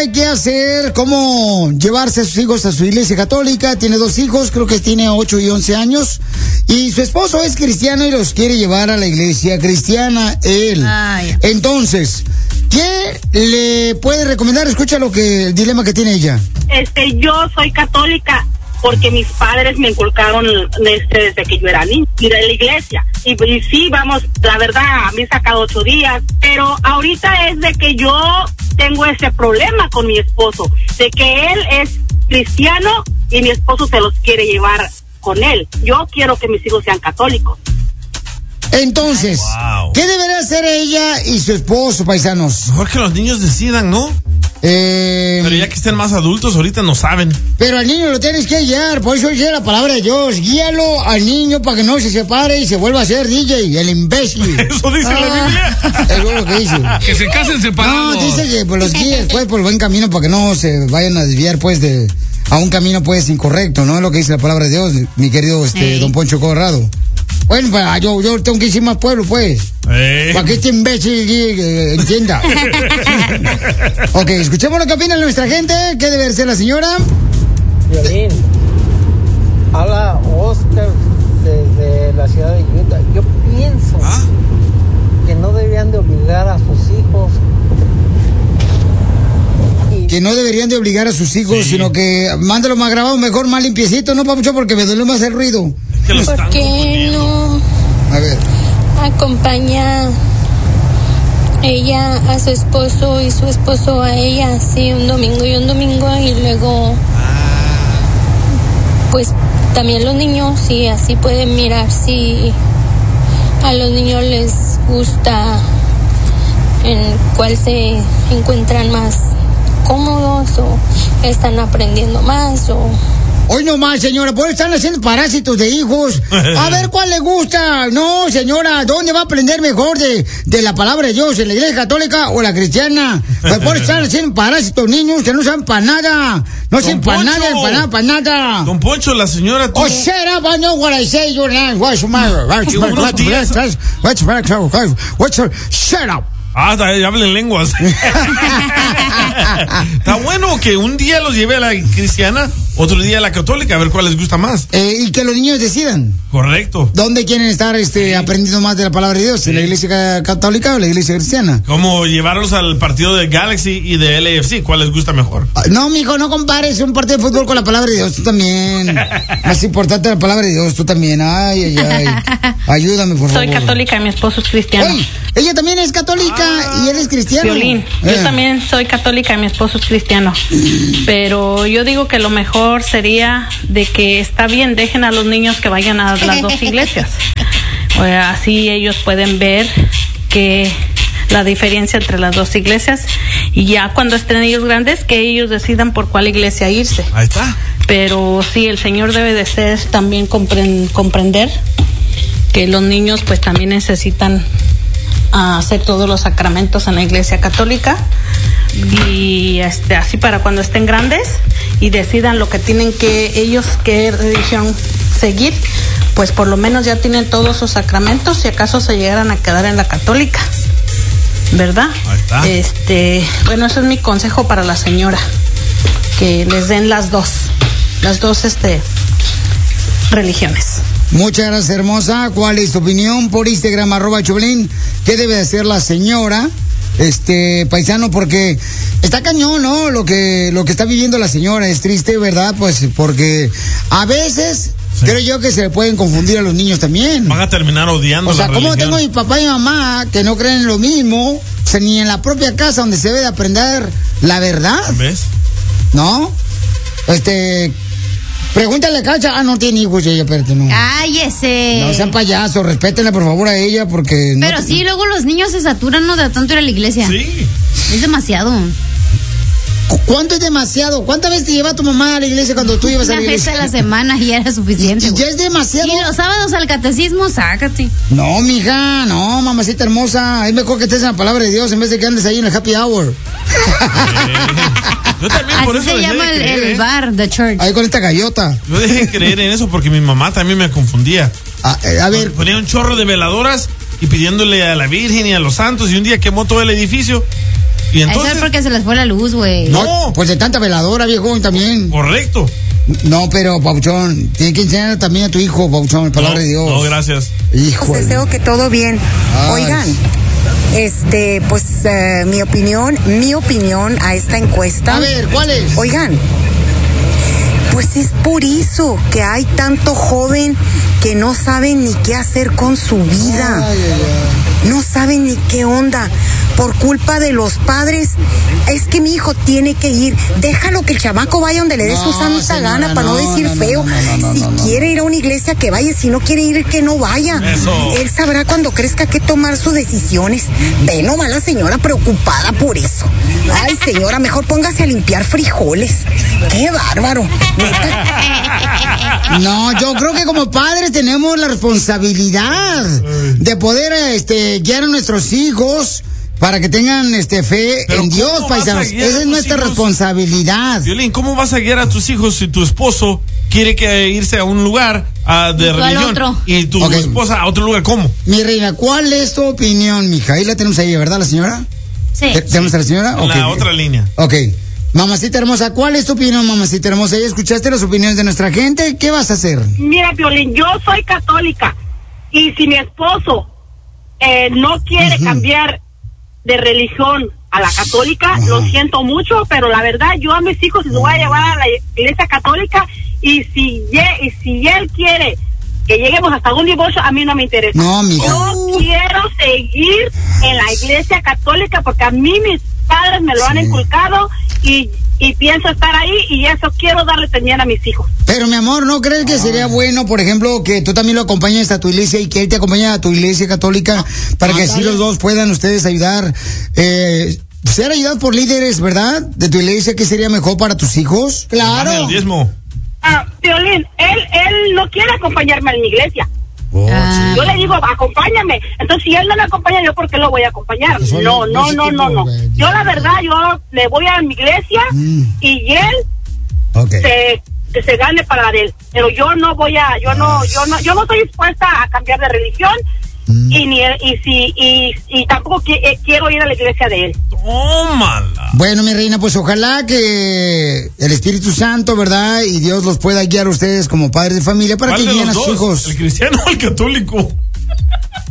sabe qué hacer, cómo llevarse a sus hijos a su iglesia católica. Tiene 2 hijos, creo que tiene 8 y 11 años. Y su esposo es cristiano y los quiere llevar a la iglesia cristiana él. Entonces, ¿qué le puede recomendar? Escucha el dilema que tiene ella. Yo soy católica porque mis padres me inculcaron desde que yo era niña, ir a la iglesia. Y sí, vamos, la verdad, me he sacado 8 días, pero ahorita es de que yo tengo ese problema con mi esposo, de que él es cristiano y mi esposo se los quiere llevar con él. Yo quiero que mis hijos sean católicos. Entonces, ¿qué debería hacer ella y su esposo, paisanos? Mejor que los niños decidan, ¿no? Pero ya que estén más adultos, ahorita no saben. Pero al niño lo tienes que guiar, por eso dice la palabra de Dios. Guíalo al niño para que no se separe y se vuelva a ser DJ, el imbécil. Eso dice la Biblia. Eso es lo que dice. Que se casen separados. No, dice que pues, los guíes pues, por el buen camino para que no se vayan a desviar pues a un camino pues incorrecto, ¿no? Es lo que dice la palabra de Dios, mi querido don Poncho Corrado. Bueno, pues yo tengo que ir más pueblo, pues. Para que este imbécil entienda. Ok, escuchemos lo que opina nuestra gente. ¿Qué debe ser la señora? Violín. Habla Oscar desde la ciudad de Utah. Yo pienso que no deberían de obligar a sus hijos. Que no deberían de obligar a sus hijos, sino que mándalo más grabado, mejor más limpiecito, no, papucho, porque me duele más el ruido. ¿Por qué no acompaña ella a su esposo y su esposo a ella, así un domingo y luego pues también los niños, y así pueden mirar si a los niños les gusta, en cuál se encuentran más cómodos o están aprendiendo más o... Hoy no más, señora, por eso están haciendo parásitos de hijos. A ver cuál le gusta. No, señora, ¿dónde va a aprender mejor de la palabra de Dios? ¿En la iglesia católica o la cristiana? Pues por eso están haciendo parásitos niños que no saben para nada. No saben para nada, para nada. Don Poncho, la señora... Oh, shut up, I know what I say. You're not... What's the matter? Shut up. Ya hablen lenguas. Está bueno que un día los lleve a la cristiana, otro día a la católica, a ver cuál les gusta más. Y que los niños decidan. Correcto. ¿Dónde quieren estar aprendiendo más de la palabra de Dios? Sí. ¿En la iglesia católica o la iglesia cristiana? Como llevarlos al partido de Galaxy y de LAFC, ¿cuál les gusta mejor? No, mijo, no compares un partido de fútbol con la palabra de Dios, tú también. Más importante la palabra de Dios, tú también. Ay. Ayúdame, por favor. Soy católica y mi esposo es cristiano. Oye, ella también es católica y él es cristiano. Violín, yo también soy católica y mi esposo es cristiano. Pero yo digo que lo mejor sería de que está bien, dejen a los niños que vayan a las 2 iglesias. Así ellos pueden ver que la diferencia entre las 2 iglesias, y ya cuando estén ellos grandes, que ellos decidan por cuál iglesia irse. Ahí está. Pero sí, el Señor debe de ser también comprender que los niños pues también necesitan hacer todos los sacramentos en la iglesia católica, y así para cuando estén grandes y decidan lo que tienen que ellos, qué religión seguir, pues por lo menos ya tienen todos sus sacramentos, si acaso se llegaran a quedar en la católica, ¿verdad? Ahí está. Bueno, ese es mi consejo para la señora, que les den las dos religiones. Muchas gracias, hermosa. ¿Cuál es tu opinión? Por Instagram, @Choplin. ¿Qué debe hacer la señora? Paisano, porque está cañón, ¿no? Lo que está viviendo la señora es triste, ¿verdad? Pues porque a veces creo yo que se le pueden confundir a los niños también. Van a terminar odiando. O sea, como tengo mi papá y mamá que no creen en lo mismo, o sea, ni en la propia casa donde se debe de aprender la verdad. ¿Ves? ¿No? Pregúntale a Cacha. No tiene hijos ella, espérate, no. ¡Cállese! No sean payasos, respétenla por favor a ella, porque... Pero sí, luego los niños se saturan, ¿no? De tanto ir a la iglesia. Sí. Es demasiado. ¿Cuánto es demasiado? ¿Cuántas veces te lleva tu mamá a la iglesia cuando tú ibas a la iglesia? Una vez a la semana y era suficiente. ¿Y ya es demasiado? Y los sábados al catecismo, sácate. No, mija, no, mamacita hermosa. Es mejor que estés en la palabra de Dios en vez de que andes ahí en el happy hour. Yo también por así eso se llama el bar, the church. Ahí con esta gallota. Yo dejé de creer en eso porque mi mamá también me confundía. A ver. Ponía un chorro de veladoras y pidiéndole a la Virgen y a los santos, y un día quemó todo el edificio. Y Eso entonces, es porque se les fue la luz, güey. No, pues de tanta veladora, viejo, también. correcto. No, pero, Pauchón, tiene que enseñar también a tu hijo, Pauchón, palabra de Dios. No, gracias. Hijo. Pues deseo que todo bien. Ay. Oigan, pues mi opinión a esta encuesta. A ver, ¿cuál es? Oigan, pues es por eso que hay tanto joven que no saben ni qué hacer con su vida. Ay, ay, ay. No saben ni qué onda. Por culpa de los padres, es que mi hijo tiene que ir. Déjalo que el chamaco vaya donde le dé su No, santa señora, gana, para no decir feo. Si quiere ir a una iglesia, que vaya. Si no quiere ir, que no vaya. Eso. Él sabrá cuando crezca qué tomar sus decisiones. Ve nomás la señora preocupada por eso. Ay, señora, mejor póngase a limpiar frijoles. Qué bárbaro. Neta. No, yo creo que como padres tenemos la responsabilidad de poder guiar a nuestros hijos para que tengan fe Pero en Dios, ¿cómo vas paisanos. a guiar a Esa es tus nuestra hijos? responsabilidad. Violín, ¿cómo vas a guiar a tus hijos si tu esposo quiere que irse a un lugar de Y tú al religión otro. y tu Ok. esposa a otro lugar? ¿Cómo? Mi reina, ¿cuál es tu opinión, mija? Ahí la tenemos ahí, ¿verdad, la señora? Sí. ¿Tenemos a la señora? En Ok. la otra línea. Ok. Mamacita hermosa, ¿cuál es tu opinión, mamacita hermosa? ¿Ya escuchaste las opiniones de nuestra gente? ¿Qué vas a hacer? Mira, Violín, yo soy católica y si mi esposo no quiere cambiar de religión a la católica, lo siento mucho, pero la verdad yo a mis hijos los voy a llevar a la iglesia católica y si él quiere que lleguemos hasta un divorcio, a mí no me interesa. No, mija. Yo quiero seguir en la iglesia católica porque a mí mis padres me lo han inculcado y pienso estar ahí y eso quiero darle también a mis hijos. Pero, mi amor, ¿no crees que sería bueno, por ejemplo, que tú también lo acompañes a tu iglesia y que él te acompañe a tu iglesia católica para que así los dos puedan ustedes ayudar, ser ayudados por líderes, ¿verdad? De tu iglesia, ¿qué sería mejor para tus hijos? Dame el diezmo. Violín, él no quiere acompañarme a mi iglesia. Ah. Yo le digo, acompáñame. Entonces, si él no me acompaña, ¿yo por qué lo voy a acompañar? Pues, No. güey. Yo, la verdad, yo le voy a mi iglesia y él Ok. que se gane para él. Pero yo no voy a, yo no estoy dispuesta a cambiar de religión y tampoco quiero ir a la iglesia de él. Tómala. Bueno, mi reina, pues ojalá que el Espíritu Santo, ¿verdad? Y Dios los pueda guiar a ustedes como padres de familia para ¿Cuál que de guíen los a sus dos? hijos. ¿El cristiano o el católico?